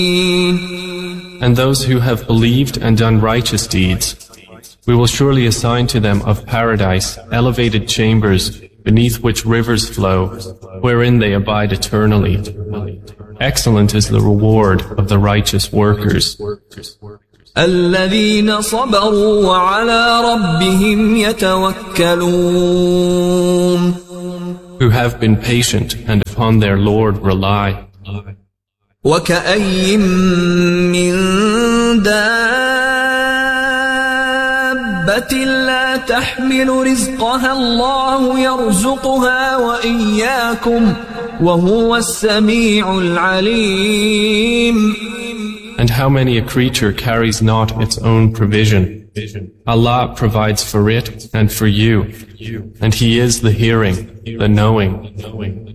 And those who have believed and done righteous deeds, we will surely assign to them of paradise elevated chambers beneath which rivers flow, wherein they abide eternally. Excellent is the reward of the righteous workers. الذين صبروا وعلى ربهم يتوكلون. Who have been patient and upon their Lord rely. وكأي من دابة لا تحمل رزقها الله يرزقها وإياكم وهو السميع العليم. And how many a creature carries not its own provision? Allah provides for it and for you, and He is the hearing, the knowing.